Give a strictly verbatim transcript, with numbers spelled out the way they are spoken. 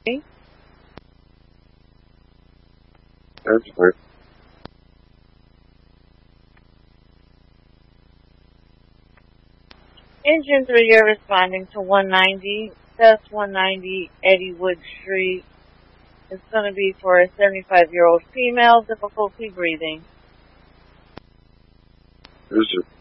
That's fine. Engine three, you're responding to one ninety. That's one ninety Eddiewood Street. It's going to be for a seventy-five-year-old female, difficulty breathing. Is it?